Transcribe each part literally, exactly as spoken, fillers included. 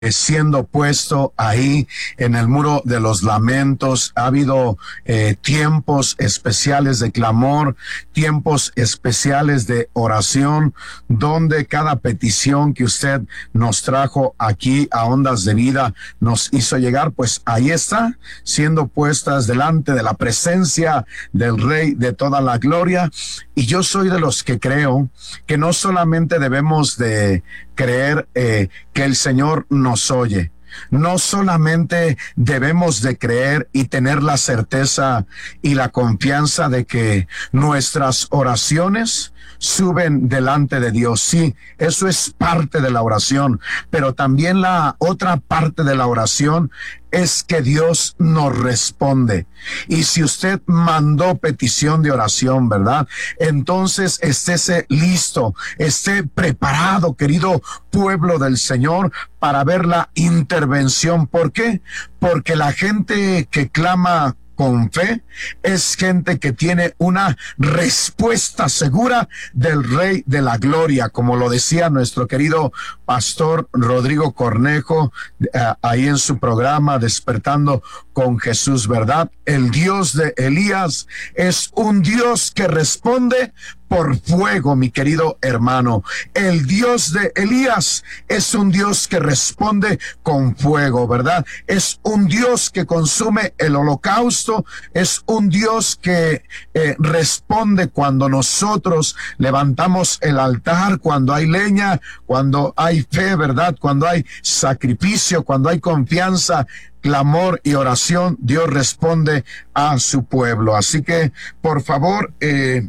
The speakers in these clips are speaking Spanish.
siendo puesto ahí en el muro de los lamentos. Ha habido eh, tiempos especiales de clamor, tiempos especiales de oración, donde cada petición que usted nos trajo aquí a Ondas de Vida nos hizo llegar, pues ahí está, siendo puestas delante de la presencia del Rey de toda la gloria. Y yo soy de los que creo que no solamente debemos de creer eh, que el Señor nos oye, no solamente debemos de creer y tener la certeza y la confianza de que nuestras oraciones suben delante de Dios. Sí, eso es parte de la oración, pero también la otra parte de la oración es que Dios nos responde. Y si usted mandó petición de oración, ¿verdad? Entonces estése listo, esté preparado, querido pueblo del Señor, para ver la intervención. ¿Por qué? Porque la gente que clama con fe es gente que tiene una respuesta segura del Rey de la Gloria, como lo decía nuestro querido pastor Rodrigo Cornejo eh, ahí en su programa Despertando con Jesús, ¿verdad? El Dios de Elías es un Dios que responde por fuego, mi querido hermano. El Dios de Elías es un Dios que responde con fuego, ¿verdad? Es un Dios que consume el holocausto, es un Dios que eh, responde cuando nosotros levantamos el altar, cuando hay leña, cuando hay fe, ¿verdad? Cuando hay sacrificio, cuando hay confianza, clamor y oración, Dios responde a su pueblo. Así que, por favor, eh,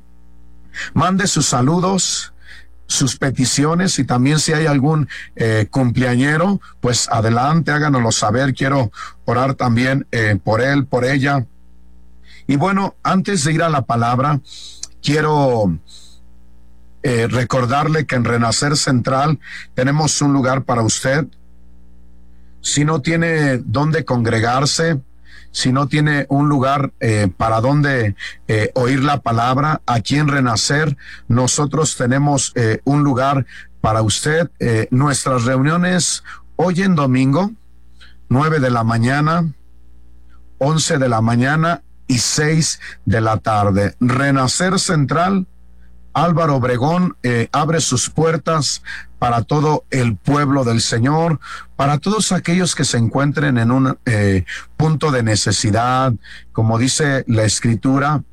mande sus saludos, sus peticiones, y también si hay algún eh, cumpleañero, pues adelante, háganoslo saber. Quiero orar también eh, por él, por ella. Y bueno, antes de ir a la palabra, quiero eh, recordarle que en Renacer Central tenemos un lugar para usted. Si no tiene dónde congregarse, si no tiene un lugar eh, para donde eh, oír la palabra, aquí en Renacer nosotros tenemos eh, un lugar para usted. Eh, nuestras reuniones hoy en domingo, nueve de la mañana, once de la mañana y seis de la tarde. Renacer Central, Álvaro Obregón, eh, abre sus puertas para todo el pueblo del Señor, para todos aquellos que se encuentren en un eh, punto de necesidad. Como dice la Escritura,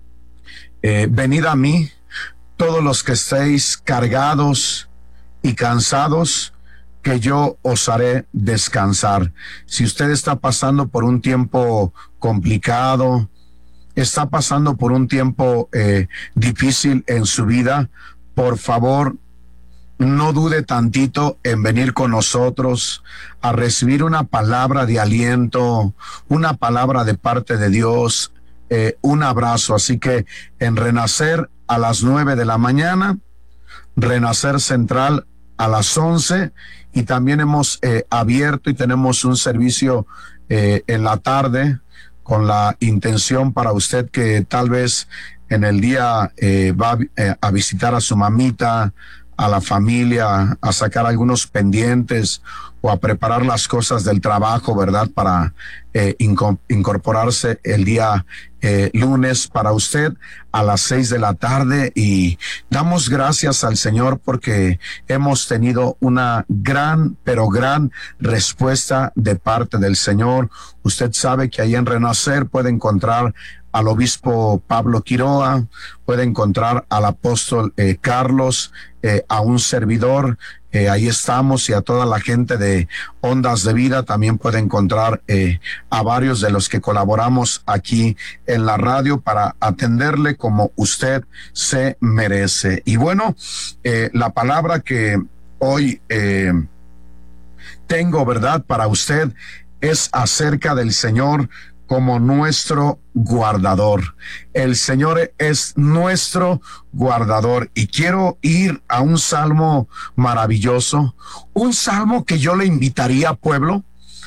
eh, venid a mí, todos los que estéis cargados y cansados, que yo os haré descansar. Si usted está pasando por un tiempo complicado, está pasando por un tiempo eh, difícil en su vida, por favor, no dude tantito en venir con nosotros a recibir una palabra de aliento, una palabra de parte de Dios, eh, un abrazo. Así que en Renacer a las nueve de la mañana, Renacer Central a las once, y también hemos eh, abierto y tenemos un servicio eh, en la tarde, con la intención para usted que tal vez en el día eh, va eh, a visitar a su mamita, a la familia, a sacar algunos pendientes o a preparar las cosas del trabajo, ¿verdad? Para eh, inco- incorporarse el día eh, lunes para usted a las seis de la tarde. Y damos gracias al Señor porque hemos tenido una gran, pero gran respuesta de parte del Señor. Usted sabe que ahí en Renacer puede encontrar al obispo Pablo Quiroa, puede encontrar al apóstol eh, Carlos, eh, a un servidor, eh, ahí estamos, y a toda la gente de Ondas de Vida. También puede encontrar eh, a varios de los que colaboramos aquí en la radio para atenderle como usted se merece. Y bueno, eh, la palabra que hoy eh, tengo, ¿verdad?, para usted es acerca del Señor como nuestro guardador. El Señor es nuestro guardador. Y quiero ir a un salmo maravilloso, un salmo que yo le invitaría, pueblo,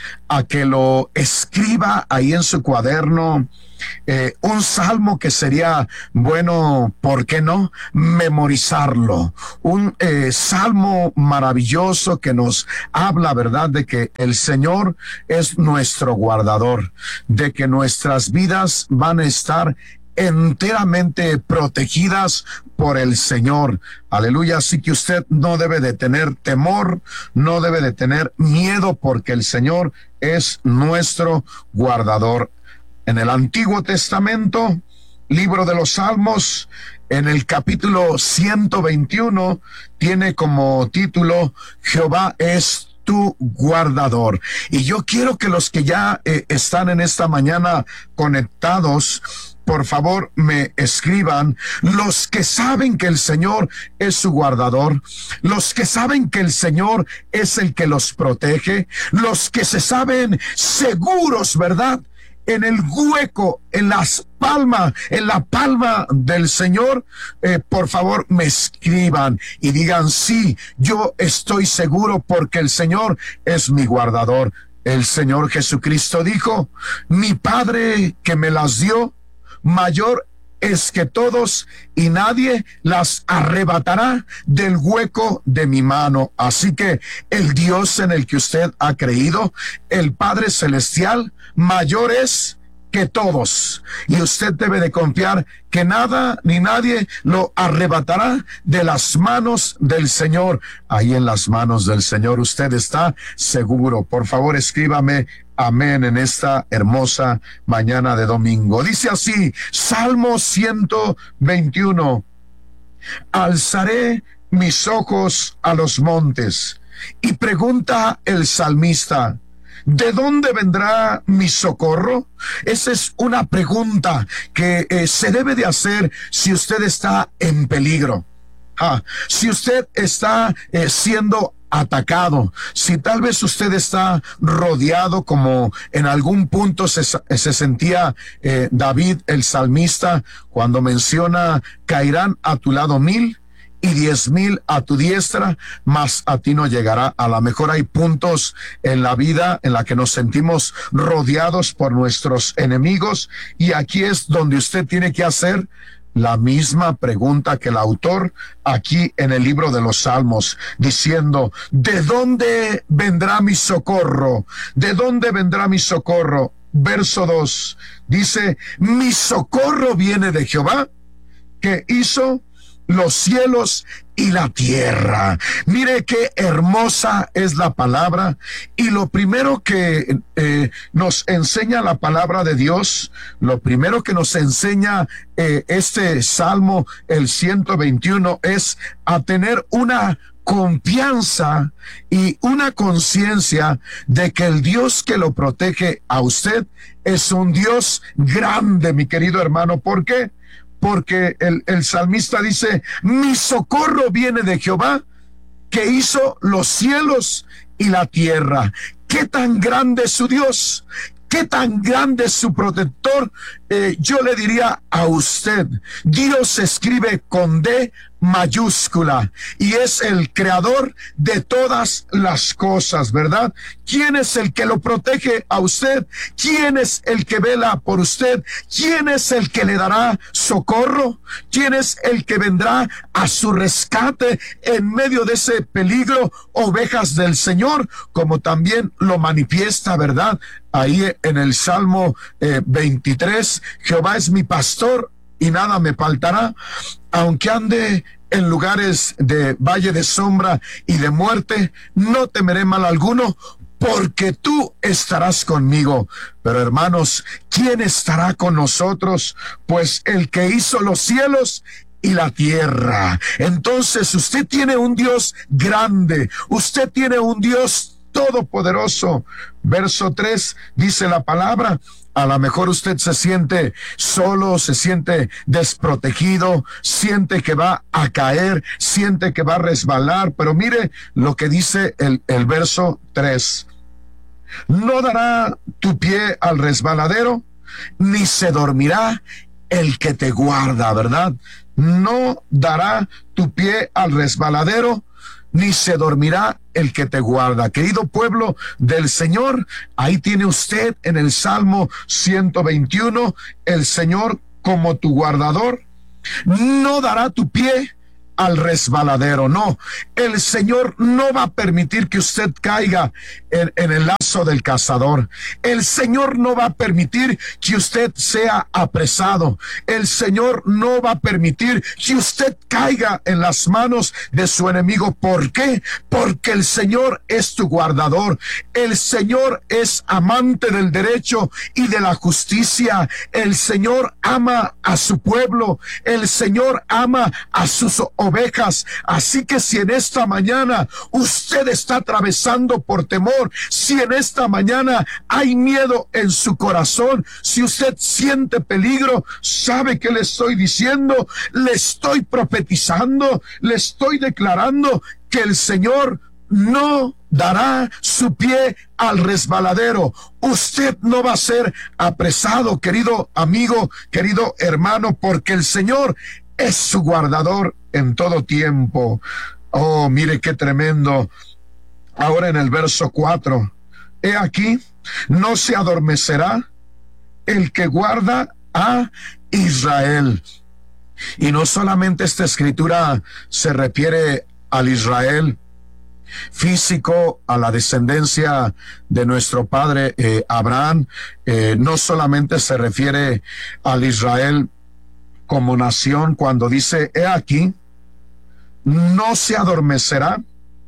a que lo escriba ahí en su cuaderno. Eh, un salmo que sería bueno, ¿por qué no?, memorizarlo. Un eh, salmo maravilloso que nos habla, ¿verdad?, de que el Señor es nuestro guardador, de que nuestras vidas van a estar enteramente protegidas por el Señor. Aleluya. Así que usted no debe de tener temor, no debe de tener miedo, porque el Señor es nuestro guardador. En el Antiguo Testamento, libro de los Salmos, en el capítulo ciento veintiuno, tiene como título: Jehová es tu guardador. Y yo quiero que los que ya eh, están en esta mañana conectados, por favor, me escriban: los que saben que el Señor es su guardador, los que saben que el Señor es el que los protege, los que se saben seguros, ¿verdad?, en el hueco, en las palmas, en la palma del Señor. Eh, por favor, me escriban y digan: sí, yo estoy seguro porque el Señor es mi guardador. El Señor Jesucristo dijo: mi Padre que me las dio, mayor es que todos, y nadie las arrebatará del hueco de mi mano. Así que el Dios en el que usted ha creído, el Padre Celestial, mayor es que todos, y usted debe de confiar que nada ni nadie lo arrebatará de las manos del Señor. Ahí en las manos del Señor usted está seguro. Por favor, escríbame amén en esta hermosa mañana de domingo. Dice así, Salmo ciento veintiuno: alzaré mis ojos a los montes. Y pregunta el salmista: ¿de dónde vendrá mi socorro? Esa es una pregunta que eh, se debe de hacer si usted está en peligro. Ah, si usted está eh, siendo atacado, si tal vez usted está rodeado, como en algún punto se, se sentía eh, David el salmista cuando menciona: caerán a tu lado mil y diez mil a tu diestra, mas a ti no llegará. A lo mejor hay puntos en la vida en la que nos sentimos rodeados por nuestros enemigos, y aquí es donde usted tiene que hacer la misma pregunta que el autor aquí en el libro de los Salmos, diciendo: ¿de dónde vendrá mi socorro? ¿De dónde vendrá mi socorro? Verso dos dice: mi socorro viene de Jehová, que hizo los cielos y la tierra. Mire qué hermosa es la palabra. Y lo primero que eh, nos enseña la palabra de Dios, lo primero que nos enseña eh, este Salmo, el ciento veintiuno, es a tener una confianza y una conciencia de que el Dios que lo protege a usted es un Dios grande, mi querido hermano. ¿Por qué? Porque el, el salmista dice: mi socorro viene de Jehová, que hizo los cielos y la tierra. ¿Qué tan grande es su Dios? ¿Qué tan grande es su protector? Eh, yo le diría a usted, Dios se escribe con D mayúscula y es el creador de todas las cosas, ¿verdad? ¿Quién es el que lo protege a usted? ¿Quién es el que vela por usted? ¿Quién es el que le dará socorro? ¿Quién es el que vendrá a su rescate en medio de ese peligro? Ovejas del Señor, como también lo manifiesta, ¿verdad? Ahí en el Salmo eh, veintitrés, Jehová es mi pastor y nada me faltará. Aunque ande en lugares de valle de sombra y de muerte, no temeré mal alguno, porque tú estarás conmigo. Pero hermanos, ¿quién estará con nosotros? Pues el que hizo los cielos y la tierra. Entonces usted tiene un Dios grande, usted tiene un Dios todopoderoso. Verso tres dice la palabra: a lo mejor usted se siente solo, se siente desprotegido, siente que va a caer, siente que va a resbalar, pero mire lo que dice el, el verso tres. No dará tu pie al resbaladero, ni se dormirá el que te guarda, ¿verdad? No dará tu pie al resbaladero, ni se dormirá el que te guarda. Querido pueblo del Señor, ahí tiene usted en el Salmo ciento veintiuno, el Señor como tu guardador, no dará tu pie al resbaladero. No, el Señor no va a permitir que usted caiga en, en el lazo del cazador. El Señor no va a permitir que usted sea apresado. El Señor no va a permitir que usted caiga en las manos de su enemigo. ¿Por qué? Porque el Señor es tu guardador. El Señor es amante del derecho y de la justicia. El Señor ama a su pueblo. El Señor ama a sus ovejas. Así que si en esta mañana usted está atravesando por temor, si en esta mañana hay miedo en su corazón, si usted siente peligro, ¿sabe qué le estoy diciendo? Le estoy profetizando, le estoy declarando que el Señor no dará su pie al resbaladero. Usted no va a ser apresado, querido amigo, querido hermano, porque el Señor es su guardador en todo tiempo. Oh, mire qué tremendo. Ahora en el verso cuatro, he aquí, no se adormecerá el que guarda a Israel. Y no solamente esta escritura se refiere al Israel físico, a la descendencia de nuestro padre eh, Abraham, eh, no solamente se refiere al Israel como nación cuando dice, he aquí, no se adormecerá,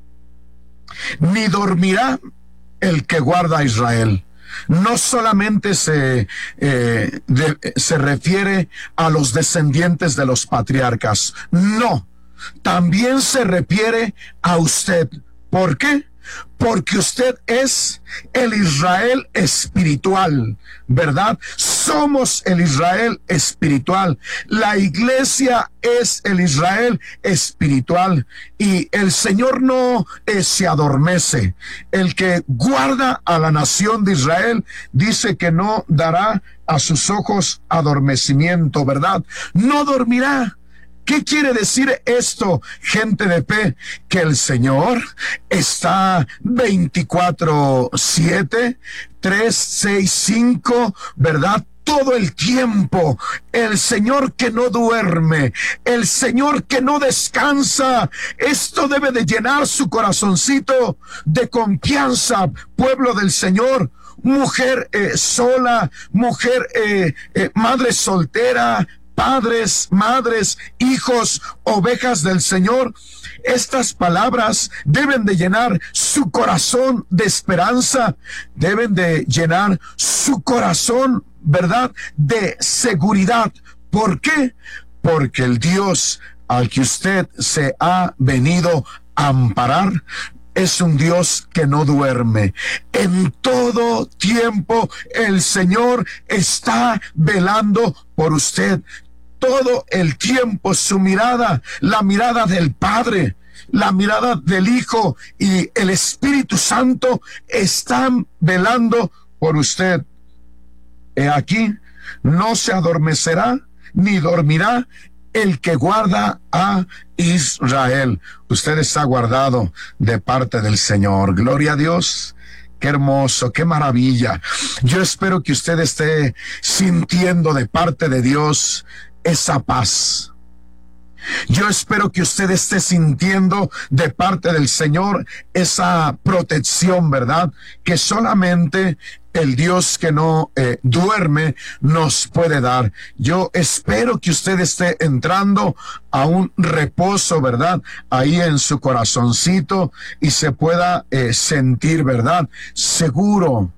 ni dormirá el que guarda a Israel. No solamente se, eh, de, se refiere a los descendientes de los patriarcas, no, también se refiere a usted. ¿Por qué? Porque usted es el Israel espiritual, ¿verdad? Somos el Israel espiritual. La iglesia es el Israel espiritual. Y el Señor no eh, se adormece. El que guarda a la nación de Israel dice que no dará a sus ojos adormecimiento, ¿verdad? No dormirá. ¿Qué quiere decir esto, gente de fe? Que el Señor está veinticuatro siete, tres seis cinco, ¿verdad? Todo el tiempo, el Señor que no duerme, el Señor que no descansa. Esto debe de llenar su corazoncito de confianza, pueblo del Señor. Mujer eh, sola, mujer, eh, eh, madre soltera, padres, madres, hijos, ovejas del Señor. Estas palabras deben de llenar su corazón de esperanza, deben de llenar su corazón, ¿verdad?, de seguridad. ¿Por qué? Porque el Dios al que usted se ha venido a amparar es un Dios que no duerme. En todo tiempo el Señor está velando por usted. Todo el tiempo su mirada, la mirada del Padre, la mirada del Hijo y el Espíritu Santo están velando por usted. He aquí, no se adormecerá ni dormirá el que guarda a Israel. Usted está guardado de parte del Señor. Gloria a Dios. Qué hermoso, qué maravilla. Yo espero que usted esté sintiendo de parte de Dios esa paz. Yo espero que usted esté sintiendo de parte del Señor esa protección, ¿verdad?, que solamente el Dios que no eh, duerme nos puede dar. Yo espero que usted esté entrando a un reposo, ¿verdad?, ahí en su corazoncito y se pueda eh, sentir, ¿verdad?, seguro,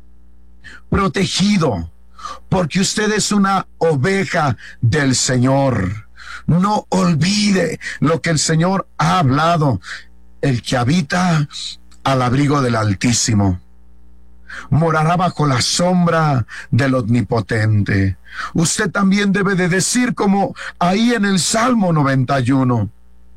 protegido, porque usted es una oveja del Señor. No olvide lo que el Señor ha hablado. El que habita al abrigo del Altísimo morará bajo la sombra del Omnipotente. Usted también debe de decir, como ahí en el Salmo noventa y uno,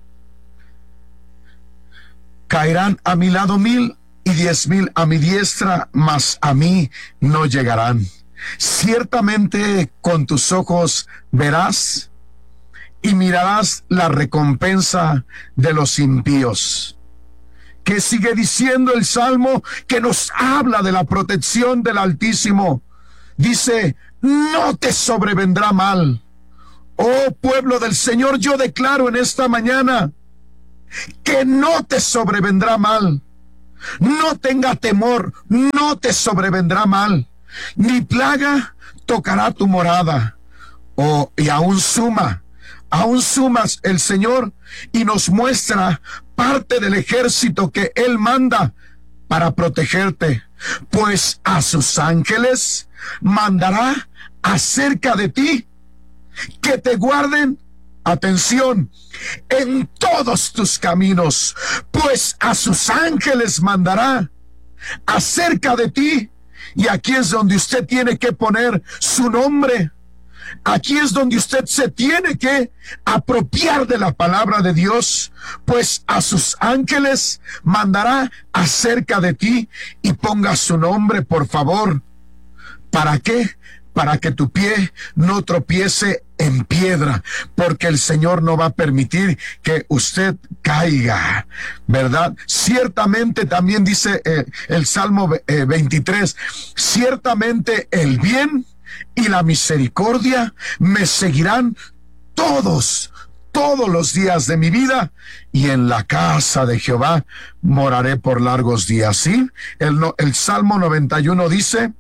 caerán a mi lado mil y diez mil a mi diestra, mas a mí no llegarán. Ciertamente con tus ojos verás y mirarás la recompensa de los impíos. Que sigue diciendo el Salmo que nos habla de la protección del Altísimo. Dice, no te sobrevendrá mal. Oh pueblo del Señor, yo declaro en esta mañana que no te sobrevendrá mal. No tenga temor, no te sobrevendrá mal. Ni plaga tocará tu morada. Oh, y aún suma, aún sumas el Señor y nos muestra parte del ejército que Él manda para protegerte. Pues a sus ángeles mandará acerca de ti que te guarden, atención, en todos tus caminos. Pues a sus ángeles mandará acerca de ti. Y aquí es donde usted tiene que poner su nombre. Aquí es donde usted se tiene que apropiar de la palabra de Dios. Pues a sus ángeles mandará acerca de ti, y ponga su nombre, por favor. ¿Para qué? Para que tu pie no tropiece en piedra, porque el Señor no va a permitir que usted caiga, ¿verdad? Ciertamente también dice eh, el Salmo eh, veintitrés, ciertamente el bien y la misericordia me seguirán todos, todos los días de mi vida, y en la casa de Jehová moraré por largos días. ¿Sí? El, el Salmo noventa y uno dice,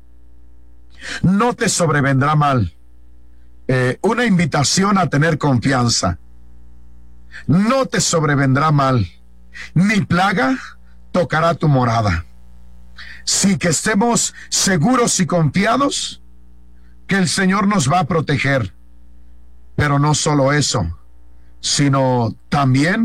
no te sobrevendrá mal. Eh, una invitación a tener confianza. No te sobrevendrá mal, ni plaga tocará tu morada. Sí, que estemos seguros y confiados que el Señor nos va a proteger. Pero no solo eso, sino también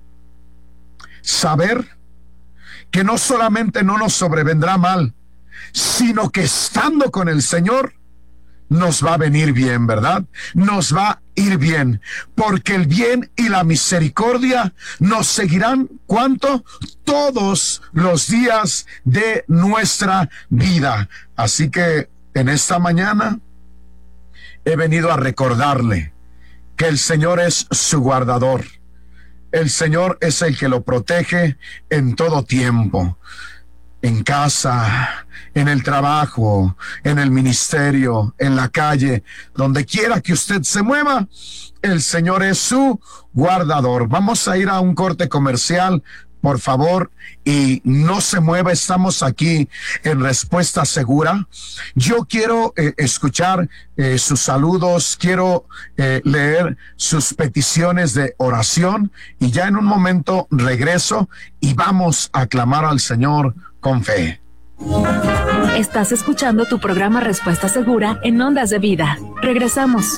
saber que no solamente no nos sobrevendrá mal, sino que estando con el Señor nos va a venir bien, ¿verdad? Nos va a ir bien, porque el bien y la misericordia nos seguirán, ¿cuánto? Todos los días de nuestra vida. Así que en esta mañana he venido a recordarle que el Señor es su guardador. El Señor es el que lo protege en todo tiempo. En casa, en el trabajo, en el ministerio, en la calle, donde quiera que usted se mueva, el Señor es su guardador. Vamos a ir a un corte comercial, por favor, y no se mueva. Estamos aquí en Respuesta Segura. Yo quiero eh, escuchar eh, sus saludos, quiero eh, leer sus peticiones de oración, y ya en un momento regreso y vamos a clamar al Señor con fe. Estás escuchando tu programa Respuesta Segura en Ondas de Vida. Regresamos.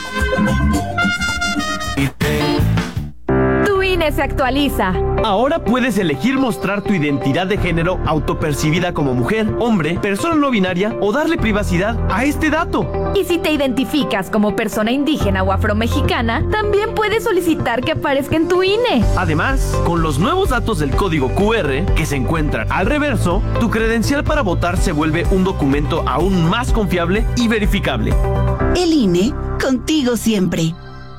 Tu I N E se actualiza. Ahora puedes elegir mostrar tu identidad de género autopercibida como mujer, hombre, persona no binaria, o darle privacidad a este dato. Y si te identificas como persona indígena o afromexicana, también puedes solicitar que aparezca en tu I N E. Además, con los nuevos datos del código Q R que se encuentran al reverso, tu credencial para votar se vuelve un documento aún más confiable y verificable. El I N E, contigo siempre.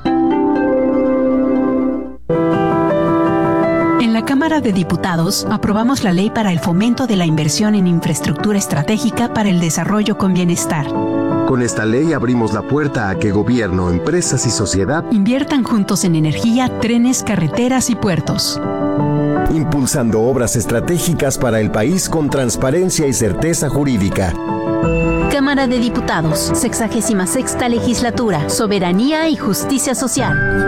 En la Cámara de Diputados aprobamos la ley para el fomento de la inversión en infraestructura estratégica para el desarrollo con bienestar. Con esta ley abrimos la puerta a que gobierno, empresas y sociedad inviertan juntos en energía, trenes, carreteras y puertos, impulsando obras estratégicas para el país con transparencia y certeza jurídica. Cámara de Diputados, sexagésima sexta legislatura, soberanía y justicia social.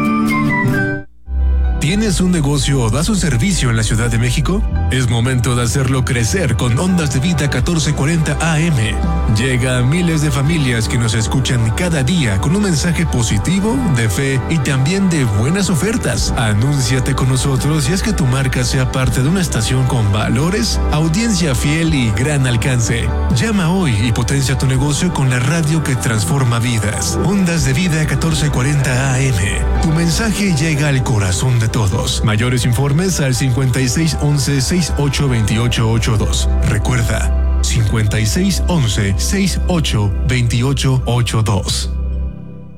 ¿Tienes un negocio o das un servicio en la Ciudad de México? Es momento de hacerlo crecer con Ondas de Vida catorce cuarenta A M. Llega a miles de familias que nos escuchan cada día con un mensaje positivo, de fe y también de buenas ofertas. Anúnciate con nosotros y haz que tu marca sea parte de una estación con valores, audiencia fiel y gran alcance. Llama hoy y potencia tu negocio con la radio que transforma vidas. Ondas de Vida catorce cuarenta A M. Tu mensaje llega al corazón de todos. Mayores informes al cincuenta y seis once sesenta y ocho veintiocho ochenta y dos. Recuerda, cincuenta y seis once sesenta y ocho veintiocho ochenta y dos.